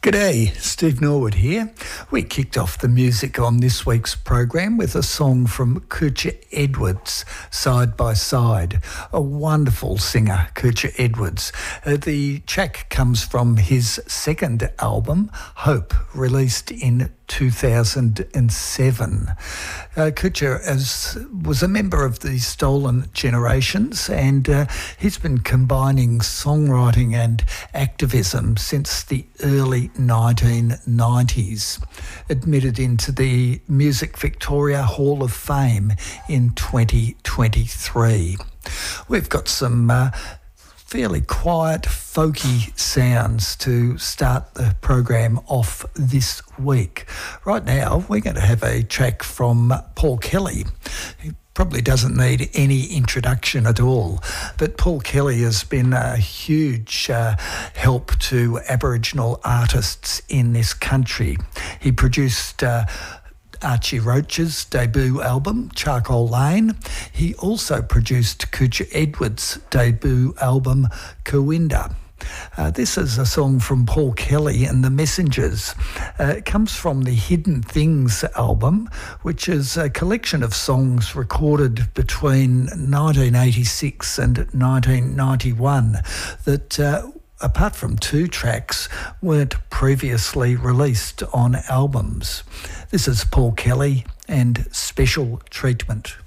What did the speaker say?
G'day, Steve Norwood here. We kicked off the music on this week's program with a song from Kuchar Edwards, Side by Side. A wonderful singer, Kuchar Edwards. The track comes from his second album, Hope, released in 2007. Kuchar was a member of the Stolen Generations, and he's been combining songwriting and activism since the early 1990s. Admitted into the Music Victoria Hall of Fame in 2023. We've got some fairly quiet, folky sounds to start the program off this week. Right now, we're going to have a track from Paul Kelly. He probably doesn't need any introduction at all, but Paul Kelly has been a huge help to Aboriginal artists in this country. He produced Archie Roach's debut album, Charcoal Lane. He also produced Kuchar Edwards' debut album, Kowinda. This is a song from Paul Kelly and the Messengers. It comes from the Hidden Things album, which is a collection of songs recorded between 1986 and 1991 that, apart from 2 tracks, weren't previously released on albums. This is Paul Kelly and Special Treatment.